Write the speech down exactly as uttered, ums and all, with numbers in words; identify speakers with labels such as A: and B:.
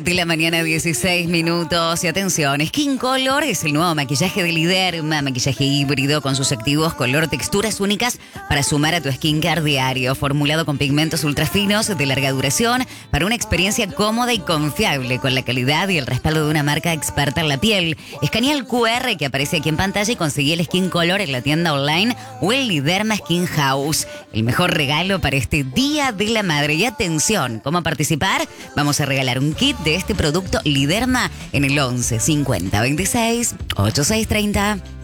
A: De la mañana, dieciséis minutos. Y atención, Skin Color es el nuevo maquillaje de Liderma, maquillaje híbrido con sus activos, color, texturas únicas para sumar a tu skincare diario. Formulado con pigmentos ultra finos de larga duración para una experiencia cómoda y confiable con la calidad y el respaldo de una marca experta en la piel. Escanea el cu erre que aparece aquí en pantalla y conseguí el Skin Color en la tienda online o el Liderma Skin House. El mejor regalo para este Día de la Madre. Y atención, ¿cómo participar? Vamos a regalar un kit de este producto Liderma en el once cincuenta veintiséis ochenta y seis treinta.